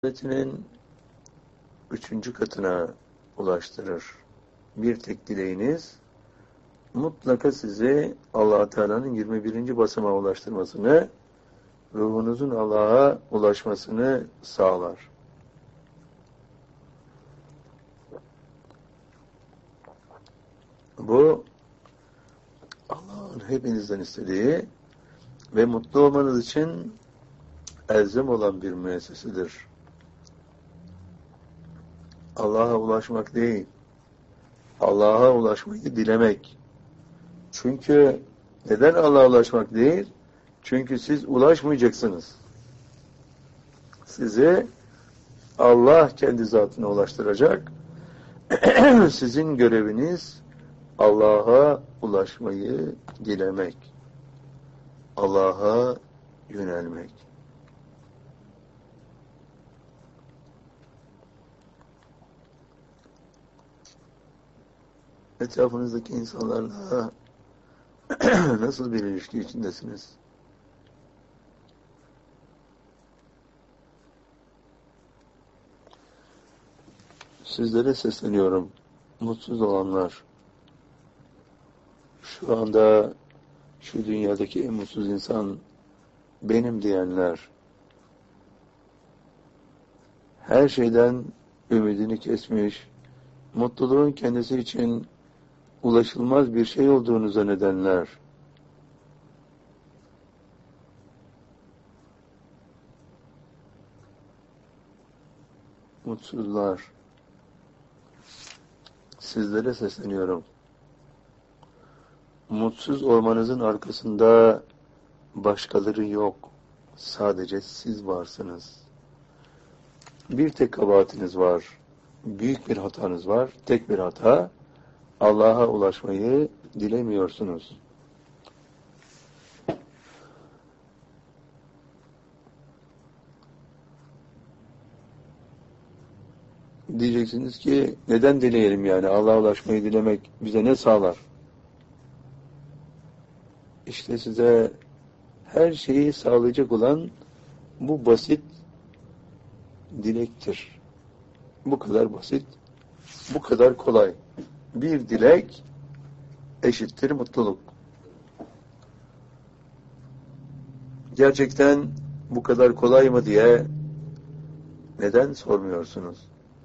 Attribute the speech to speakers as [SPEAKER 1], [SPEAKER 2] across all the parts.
[SPEAKER 1] Saadetinin üçüncü katına ulaştırır. Bir tek dileğiniz mutlaka sizi Allah Teala'nın 21. basamağa ulaştırmasını, ruhunuzun Allah'a ulaşmasını sağlar. Bu Allah'ın hepinizden istediği ve mutlu olmanız için elzem olan bir müessesedir. Allah'a ulaşmak değil, Allah'a ulaşmayı dilemek. Çünkü neden Allah'a ulaşmak değil? Çünkü siz ulaşmayacaksınız. Sizi Allah kendi zatına ulaştıracak. Sizin göreviniz Allah'a ulaşmayı dilemek. Allah'a yönelmek. Etrafınızdaki insanlarla nasıl bir ilişki içindesiniz? Sizlere sesleniyorum. Mutsuz olanlar, şu anda şu dünyadaki en mutsuz insan benim diyenler, her şeyden ümidini kesmiş, mutluluğun kendisi için ulaşılmaz bir şey olduğunu zannedenler, mutsuzlar, sizlere sesleniyorum. Mutsuz olmanızın arkasında başkaları yok. Sadece siz varsınız. Bir tek kabahatiniz var. Büyük bir hatanız var. Tek bir hata. Allah'a ulaşmayı dilemiyorsunuz. Diyeceksiniz ki neden dileyelim yani? Allah'a ulaşmayı dilemek bize ne sağlar? İşte size her şeyi sağlayacak olan bu basit dilektir. Bu kadar basit, bu kadar kolay. Bir dilek eşittir mutluluk. Gerçekten bu kadar kolay mı diye neden sormuyorsunuz?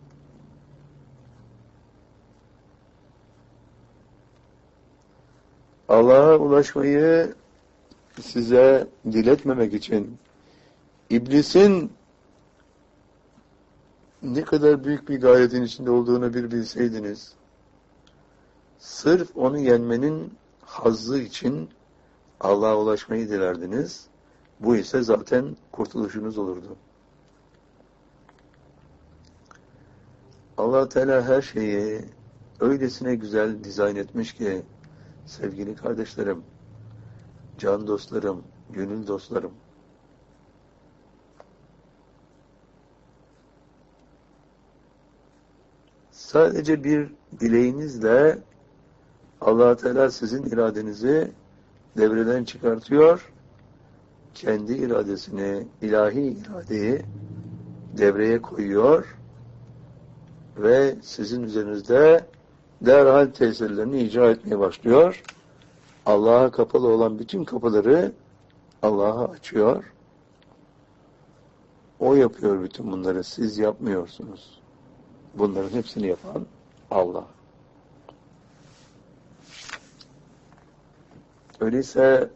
[SPEAKER 1] Allah'a ulaşmayı size diletmemek için iblisin ne kadar büyük bir gayretin içinde olduğunu bir bilseydiniz, sırf onu yenmenin hazzı için Allah'a ulaşmayı dilerdiniz. Bu ise zaten kurtuluşunuz olurdu. Allah Teala her şeyi öylesine güzel dizayn etmiş ki, sevgili kardeşlerim, can dostlarım, gönül dostlarım, sadece bir dileğinizle Allah Teala sizin iradenizi devreden çıkartıyor, kendi iradesini, ilahi iradeyi devreye koyuyor ve sizin üzerinizde derhal tesirlerini icra etmeye başlıyor. Allah'a kapalı olan bütün kapıları Allah'a açıyor. O yapıyor bütün bunları, siz yapmıyorsunuz. Bunların hepsini yapan Allah. Öyleyse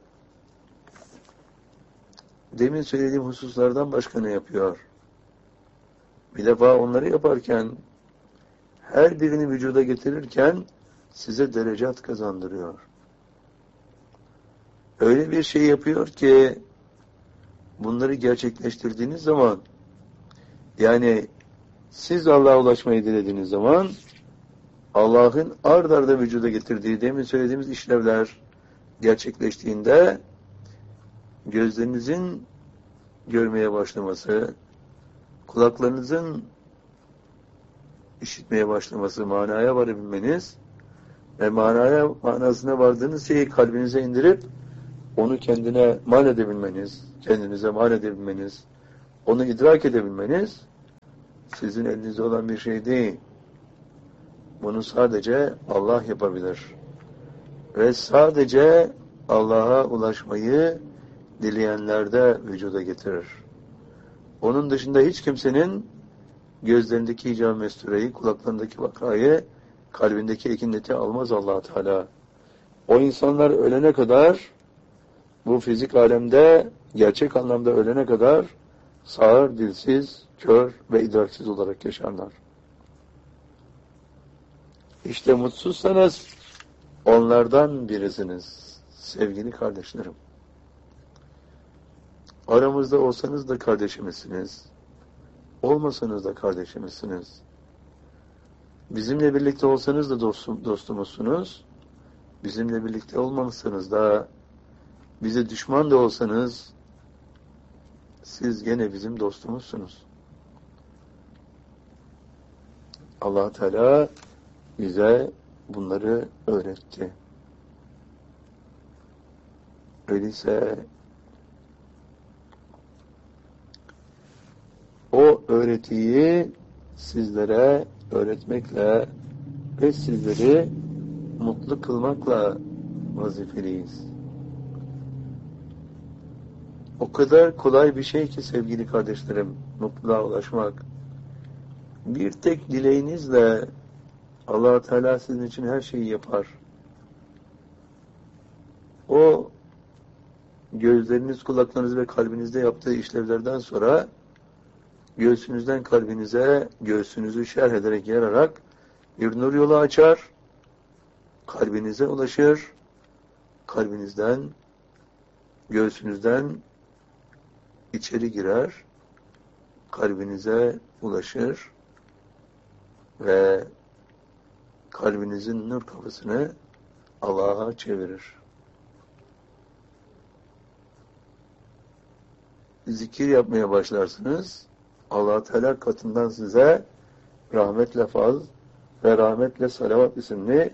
[SPEAKER 1] demin söylediğim hususlardan başka ne yapıyor? Bir defa onları yaparken, her birini vücuda getirirken size derecat kazandırıyor. Öyle bir şey yapıyor ki bunları gerçekleştirdiğiniz zaman, yani siz Allah'a ulaşmayı dilediğiniz zaman Allah'ın ard arda vücuda getirdiği demin söylediğimiz işlevler gerçekleştiğinde gözlerinizin görmeye başlaması, kulaklarınızın işitmeye başlaması, manaya varabilmeniz ve manasına vardığınız şeyi kalbinize indirip onu kendinize mal edebilmeniz, onu idrak edebilmeniz sizin elinizde olan bir şey değil. Bunu sadece Allah yapabilir. Ve sadece Allah'a ulaşmayı dileyenlerde vücuda getirir. Onun dışında hiç kimsenin gözlerindeki icab mestureyi, kulaklarındaki vakayı, kalbindeki ekinleti almaz Allah Teala. O insanlar ölene kadar, bu fizik alemde, gerçek anlamda ölene kadar sağır, dilsiz, kör ve idraksiz olarak yaşarlar. İşte mutsuzsanız onlardan birisiniz sevgili kardeşlerim. Aramızda olsanız da kardeşimizsiniz. Olmasanız da kardeşimizsiniz. Bizimle birlikte olsanız da dostumuzsunuz. Bizimle birlikte olmamışsanız da, bize düşman da olsanız, siz gene bizim dostumuzsunuz. Allah Teala bize bunları öğretti. Öyleyse o öğretiyi sizlere öğretmekle ve sizleri mutlu kılmakla vazifeliyiz. O kadar kolay bir şey ki sevgili kardeşlerim, mutluluğa ulaşmak. Bir tek dileğinizle Allah Teala sizin için her şeyi yapar. O gözleriniz, kulaklarınız ve kalbinizde yaptığı işlevlerden sonra göğsünüzden kalbinize, göğsünüzü şerh ederek yararak bir nur yolu açar, kalbinize ulaşır, kalbinizden, göğsünüzden içeri girer, kalbinize ulaşır ve kalbinizin nur kapısını Allah'a çevirir. Zikir yapmaya başlarsınız. Allah Teala katından size rahmetle faz ve rahmetle salavat isimli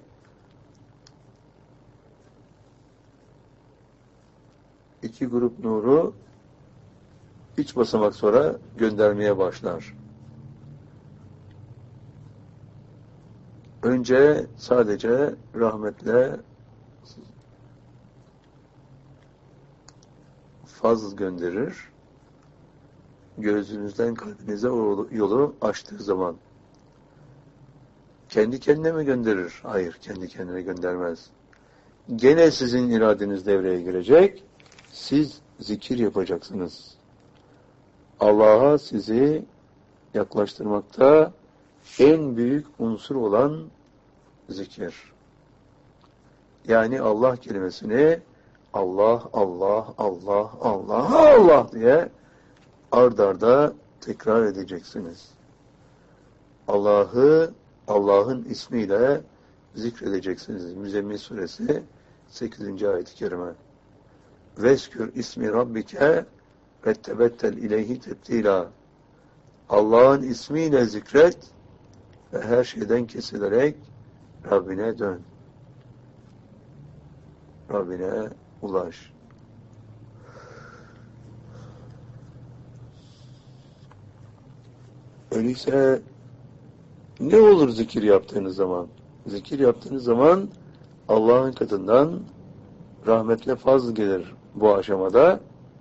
[SPEAKER 1] iki grup nuru üç basamak sonra göndermeye başlar. Önce sadece rahmetle faz gönderir. Gözünüzden kalbinize o yolu açtığı zaman. Kendi kendine mi gönderir? Hayır, kendi kendine göndermez. Gene sizin iradeniz devreye girecek. Siz zikir yapacaksınız. Allah'a sizi yaklaştırmakta en büyük unsur olan zikir. Yani Allah kelimesini Allah, Allah, Allah, Allah, Allah diye ard arda tekrar edeceksiniz. Allah'ın ismiyle zikredeceksiniz. Müzzemmil suresi 8. ayet-i kerime. Veskür ismi rabbike ve tebettel ileyhi tebtila. Allah'ın ismiyle zikret ve her şeyden kesilerek Rabbine dön. Rabbine ulaş. Öyleyse ne olur zikir yaptığınız zaman? Zikir yaptığınız zaman Allah'ın katından rahmetle fazl gelir bu aşamada.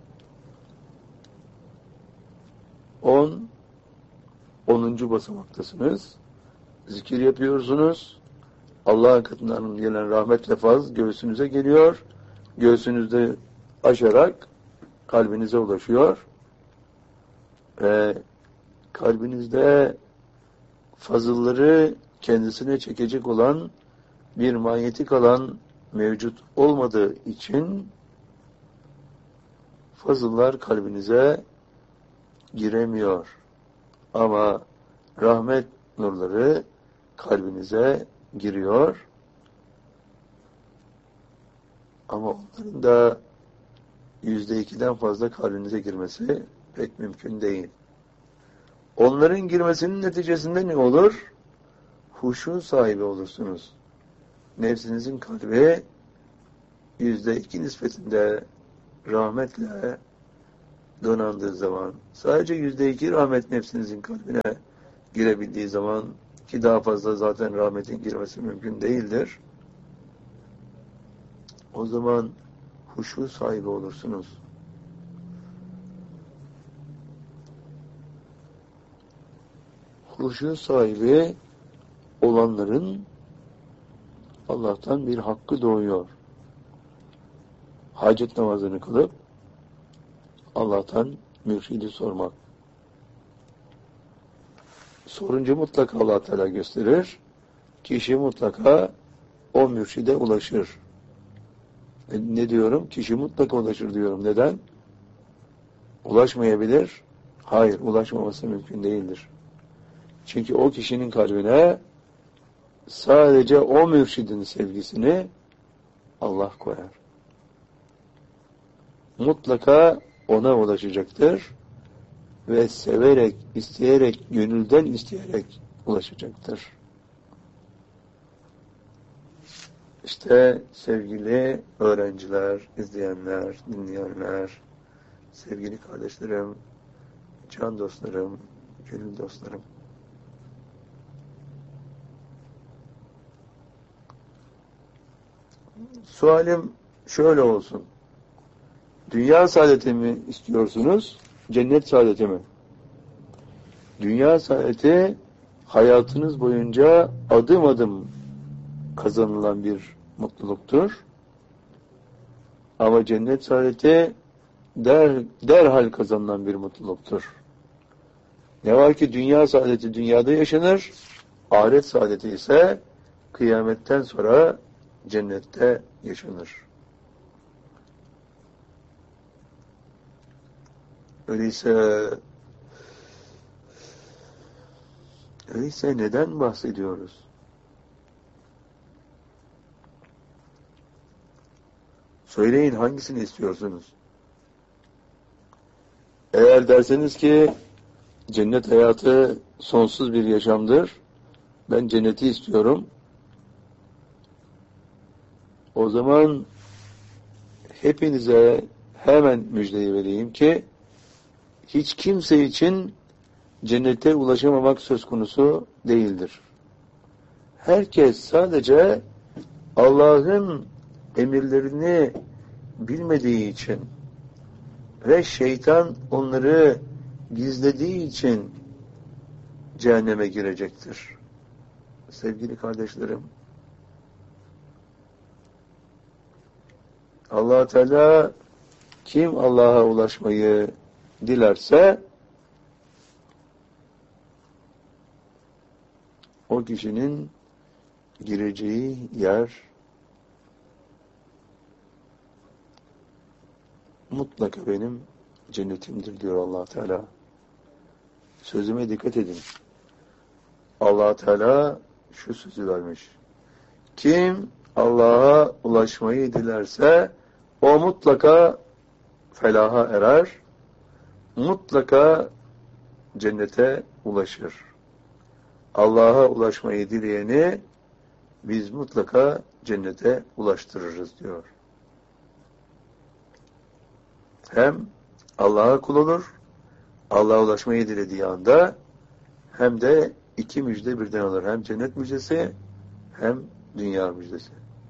[SPEAKER 1] 10. basamaktasınız. Zikir yapıyorsunuz. Allah'ın katından gelen rahmetle fazl göğsünüze geliyor. Göğsünüzde aşarak kalbinize ulaşıyor. Ve kalbinizde fazılları kendisine çekecek olan bir manyetik alan mevcut olmadığı için fazıllar kalbinize giremiyor. Ama rahmet nurları kalbinize giriyor. Ama onların da %2'den fazla kalbinize girmesi pek mümkün değil. Onların girmesinin neticesinde ne olur? Huşu sahibi olursunuz. Nefsinizin kalbi %2 nispetinde rahmetle donandığı zaman, sadece %2 rahmet nefsinizin kalbine girebildiği zaman, ki daha fazla zaten rahmetin girmesi mümkün değildir. O zaman huşu sahibi olursunuz. Huşu sahibi olanların Allah'tan bir hakkı doğuyor. Hacet namazını kılıp Allah'tan mürşidi sormak. Sorunca mutlaka Allah Teala gösterir. Kişi mutlaka o mürşide ulaşır. Ne diyorum? Kişi mutlaka ulaşır diyorum. Neden? Ulaşmayabilir. Hayır, ulaşmaması mümkün değildir. Çünkü o kişinin kalbine sadece o mürşidin sevgisini Allah koyar. Mutlaka ona ulaşacaktır ve severek, isteyerek, gönülden isteyerek ulaşacaktır. İşte sevgili öğrenciler, izleyenler, dinleyenler, sevgili kardeşlerim, can dostlarım, gönül dostlarım. Sualim şöyle olsun. Dünya saadeti mi istiyorsunuz, cennet saadeti mi? Dünya saadeti hayatınız boyunca adım adım kazanılan bir mutluluktur. Ama cennet saadeti derhal kazanılan bir mutluluktur. Ne var ki dünya saadeti dünyada yaşanır, ahiret saadeti ise kıyametten sonra cennette yaşanır. Öyleyse neden bahsediyoruz? Söyleyin, hangisini istiyorsunuz? Eğer derseniz ki cennet hayatı sonsuz bir yaşamdır, ben cenneti istiyorum, o zaman hepinize hemen müjdeyi vereyim ki hiç kimse için cennete ulaşamamak söz konusu değildir. Herkes sadece Allah'ın emirlerini bilmediği için ve şeytan onları gizlediği için cehenneme girecektir. Sevgili kardeşlerim, Allah Teala kim Allah'a ulaşmayı dilerse o kişinin gireceği yer mutlaka benim cennetimdir diyor Allah Teala. Sözüme dikkat edin. Allah Teala şu sözü vermiş. Kim Allah'a ulaşmayı dilerse o mutlaka felaha erer, mutlaka cennete ulaşır. Allah'a ulaşmayı dileyeni biz mutlaka cennete ulaştırırız diyor. Hem Allah'a kul olur, Allah'a ulaşmayı dilediği anda hem de iki müjde birden alır. Hem cennet müjdesi hem dünya müjdesi.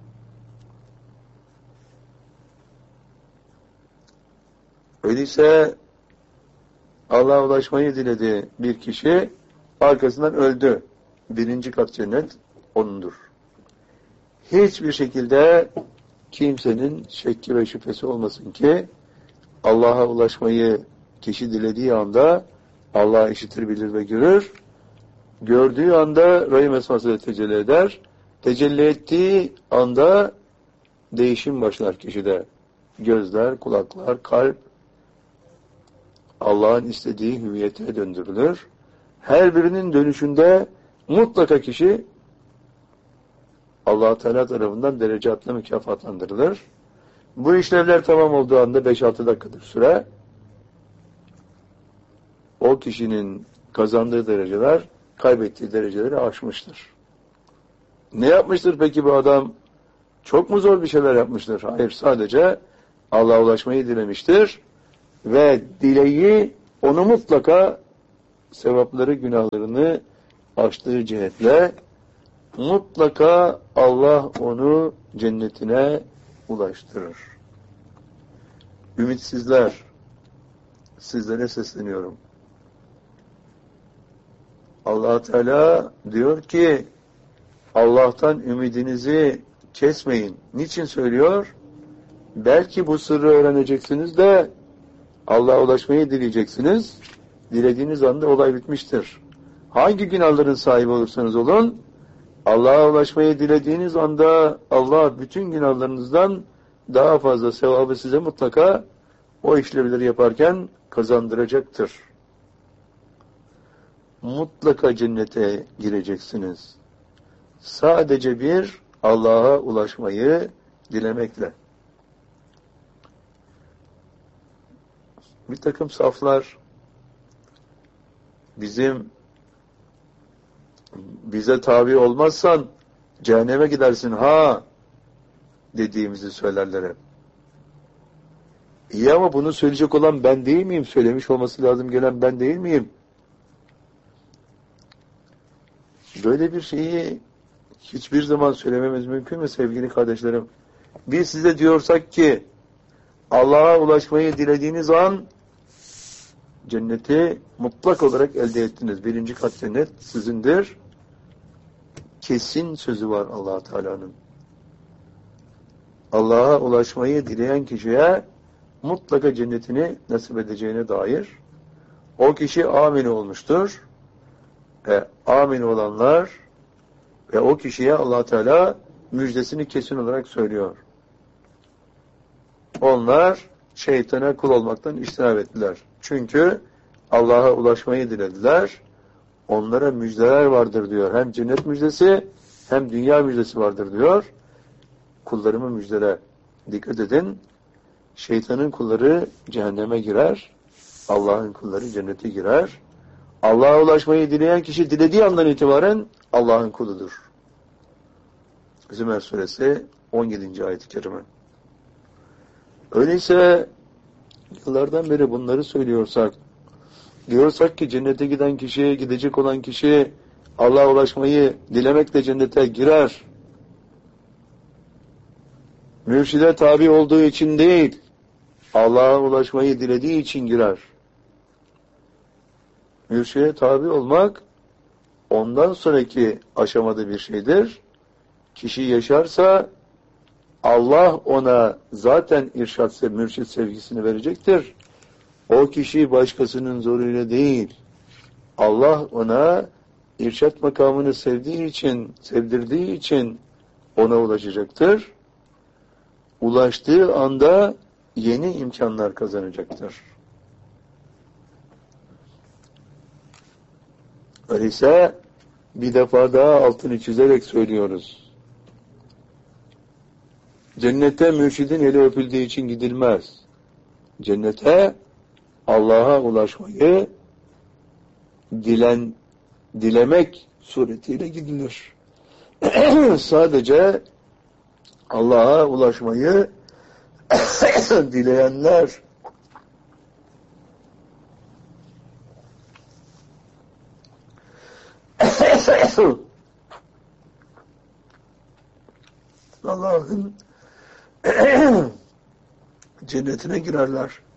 [SPEAKER 1] Öyleyse Allah'a ulaşmayı diledi bir kişi, arkasından öldü. Birinci kat cennet onundur. Hiçbir şekilde kimsenin şekki ve şüphesi olmasın ki Allah'a ulaşmayı kişi dilediği anda Allah işitir, bilir ve görür. Gördüğü anda rahim esmasıyla tecelli eder. Tecelli ettiği anda değişim başlar kişide. Gözler, kulaklar, kalp Allah'ın istediği hüviyete döndürülür. Her birinin dönüşünde mutlaka kişi Allah Teala tarafından derecatla mükafatlandırılır. Bu işlevler tamam olduğu anda 5-6 dakikadır süre. O kişinin kazandığı dereceler kaybettiği dereceleri aşmıştır. Ne yapmıştır peki bu adam? Çok mu zor bir şeyler yapmıştır? Hayır, sadece Allah'a ulaşmayı dilemiştir ve dileği onu mutlaka sevapları, günahlarını açtığı cihetle mutlaka Allah onu cennetine ulaştırır. Ümitsizler, sizlere sesleniyorum. Allah Teala diyor ki Allah'tan ümidinizi kesmeyin. Niçin söylüyor? Belki bu sırrı öğreneceksiniz de Allah'a ulaşmayı dileyeceksiniz. Dilediğiniz anda olay bitmiştir. Hangi günahların sahibi olursanız olun, Allah'a ulaşmayı dilediğiniz anda Allah bütün günahlarınızdan daha fazla sevabı size mutlaka o işlevleri yaparken kazandıracaktır. Mutlaka cennete gireceksiniz. Sadece bir Allah'a ulaşmayı dilemekle. Bir takım saflar bize tabi olmazsan cehenneme gidersin ha dediğimizi söylerler hep. İyi ama bunu söyleyecek olan ben değil miyim? Söylemiş olması lazım gelen ben değil miyim? Böyle bir şeyi hiçbir zaman söylememiz mümkün mü sevgili kardeşlerim? Biz size diyorsak ki Allah'a ulaşmayı dilediğiniz an cenneti mutlak olarak elde ettiniz. 1. kat cennet sizindir. Kesin sözü var Allah Teala'nın. Allah'a ulaşmayı dileyen kişiye mutlaka cennetini nasip edeceğine dair o kişi amin olmuştur. Amin olanlar ve o kişiye Allah Teala müjdesini kesin olarak söylüyor. Onlar şeytana kul olmaktan içtinab ettiler. Çünkü Allah'a ulaşmayı dilediler. Onlara müjdeler vardır diyor. Hem cennet müjdesi hem dünya müjdesi vardır diyor. Kullarımı müjdele. Dikkat edin. Şeytanın kulları cehenneme girer. Allah'ın kulları cennete girer. Allah'a ulaşmayı dileyen kişi dilediği andan itibaren Allah'ın kuludur. Zümer suresi 17. ayet-i kerime. Öyleyse yıllardan beri bunları diyorsak ki cennete giden kişi, gidecek olan kişi Allah'a ulaşmayı dilemekle cennete girer. Mürşide tabi olduğu için değil, Allah'a ulaşmayı dilediği için girer. Mürşide tabi olmak ondan sonraki aşamada bir şeydir. Kişi yaşarsa Allah ona zaten mürşid sevgisini verecektir. O kişi başkasının zoruyla değil, Allah ona irşad makamını sevdirdiği için ona ulaşacaktır. Ulaştığı anda yeni imkanlar kazanacaktır. Öyleyse bir defa daha altını çizerek söylüyoruz. Cennete mürşidin eli öpüldüğü için gidilmez. Cennete Allah'a ulaşmayı dilemek suretiyle gidilir. Sadece Allah'a ulaşmayı dileyenler Allah'ın cennetine girerler.